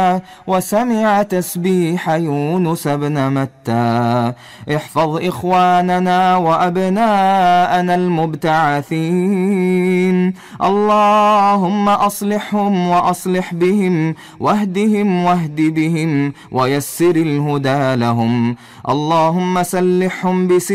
وسمع تسبيح يونس بن متى. احفظ إخواننا وأبناءنا المبتعثين، اللهم أصلحهم وأصلح بهم، واهدهم واهد بهم، ويسر الهدى لهم. اللهم سلحهم